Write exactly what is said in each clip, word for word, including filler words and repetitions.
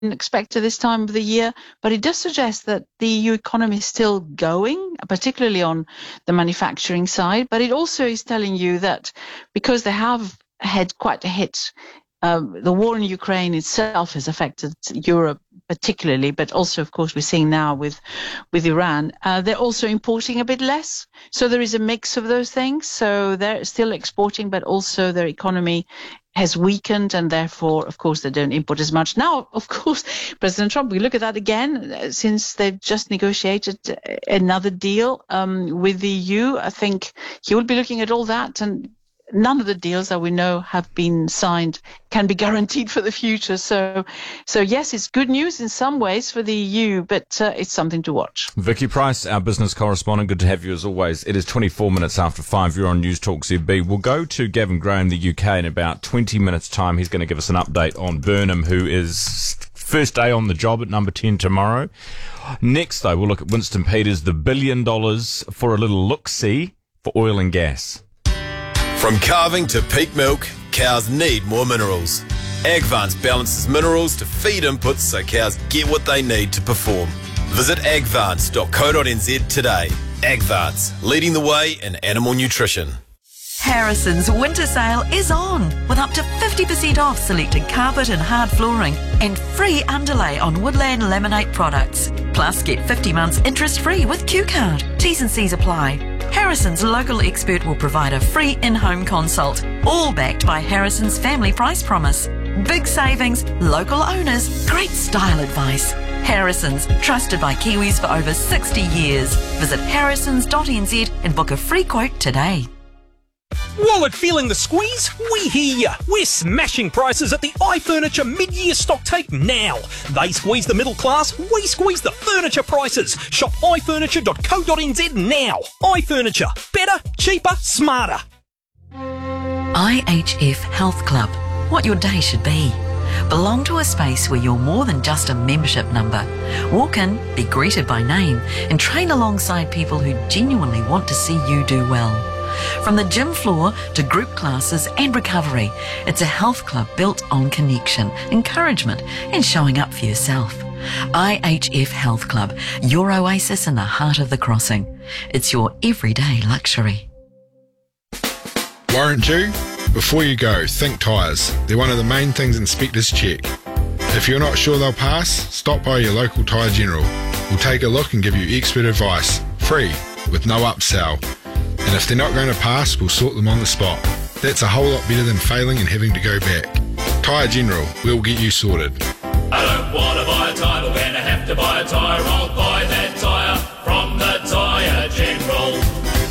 expect at this time of the year, but it does suggest that the E U economy is still going, particularly on the manufacturing side. But it also is telling you that because they have had quite a hit, um, the war in Ukraine itself has affected Europe particularly, but also, of course, we're seeing now with with Iran, uh, they're also importing a bit less. So there is a mix of those things. So they're still exporting, but also their economy has weakened, and therefore, of course, they don't import as much. Now, of course, President Trump, we look at that again, since they've just negotiated another deal um, with the E U. I think he will be looking at all that, and none of the deals that we know have been signed can be guaranteed for the future. So, so yes, it's good news in some ways for the E U, but uh, it's something to watch. Vicky Price, our business correspondent, good to have you as always. It is twenty-four minutes after five. You're on News Talk Z B. We'll go to Gavin Graham, the U K, in about twenty minutes' time. He's going to give us an update on Burnham, who is first day on the job at number ten tomorrow. Next, though, we'll look at Winston Peters, the billion dollars for a little look-see for oil and gas. From calving to peak milk, cows need more minerals. Agvance balances minerals to feed inputs so cows get what they need to perform. Visit agvance dot co dot n z today. Agvance, leading the way in animal nutrition. Harrison's winter sale is on, with up to fifty percent off selected carpet and hard flooring and free underlay on Woodland Laminate products. Plus, get fifty months interest-free with Q Card. T's and C's apply. Harrison's local expert will provide a free in-home consult, all backed by Harrison's family price promise. Big savings, local owners, great style advice. Harrison's, trusted by Kiwis for over sixty years. Visit harrisons dot n z and book a free quote today. Wallet feeling the squeeze? We hear ya. We're smashing prices at the iFurniture mid-year stock take now. They squeeze the middle class, we squeeze the furniture prices. Shop i furniture dot co dot n z now. iFurniture. Better, cheaper, smarter. I H F Health Club. What your day should be. Belong to a space where you're more than just a membership number. Walk in, be greeted by name, and train alongside people who genuinely want to see you do well. From the gym floor to group classes and recovery, it's a health club built on connection, encouragement, and showing up for yourself. I H F Health Club, your oasis in the heart of the crossing. It's your everyday luxury. Warrant due? Before you go, think tyres. They're one of the main things inspectors check. If you're not sure they'll pass, stop by your local Tyre General. We'll take a look and give you expert advice, free, with no upsell. And if they're not going to pass, we'll sort them on the spot. That's a whole lot better than failing and having to go back. Tyre General, we'll get you sorted. I don't want to buy a tyre, but when I have to buy a tyre, I'll buy that tyre from the Tyre General.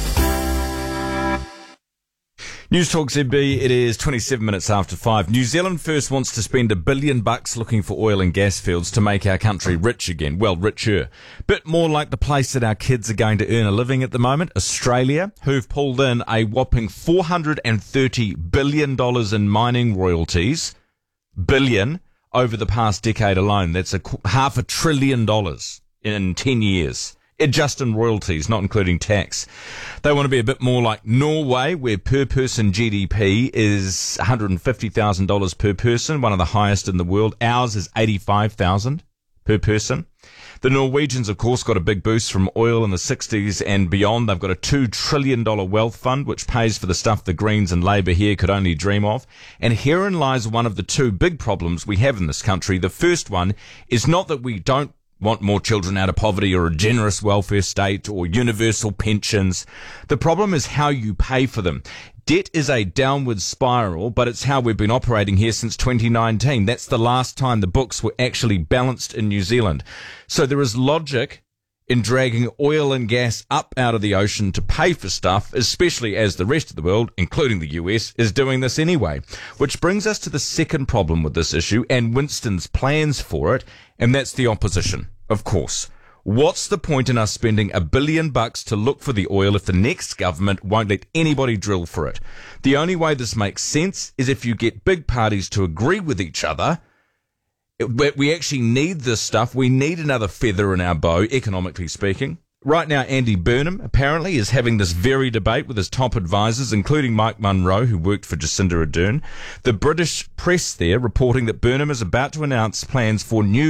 News Talk Z B, it is twenty-seven minutes after five. New Zealand First wants to spend a billion bucks looking for oil and gas fields to make our country rich again. Well, richer. Bit more like the place that our kids are going to earn a living at the moment, Australia, who've pulled in a whopping four hundred thirty billion dollars in mining royalties. Billion over the past decade alone. That's a half a trillion dollars in ten years. Just in royalties, not including tax. They want to be a bit more like Norway, where per person G D P is one hundred fifty thousand dollars per person, one of the highest in the world. Ours is eighty-five thousand dollars per person. The Norwegians, of course, got a big boost from oil in the sixties and beyond. They've got a two trillion dollars wealth fund, which pays for the stuff the Greens and Labour here could only dream of. And herein lies one of the two big problems we have in this country. The first one is not that we don't want more children out of poverty or a generous welfare state or universal pensions. The problem is how you pay for them. Debt is a downward spiral, but it's how we've been operating here since twenty nineteen. That's the last time the books were actually balanced in New Zealand. So there is logic in dragging oil and gas up out of the ocean to pay for stuff, especially as the rest of the world, including the U S, is doing this anyway. Which brings us to the second problem with this issue and Winston's plans for it, and that's the opposition, of course. What's the point in us spending a billion bucks to look for the oil if the next government won't let anybody drill for it? The only way this makes sense is if you get big parties to agree with each other. We actually need this stuff. We need another feather in our bow, economically speaking. Right now, Andy Burnham apparently is having this very debate with his top advisors, including Mike Munro, who worked for Jacinda Ardern. The British press there reporting that Burnham is about to announce plans for new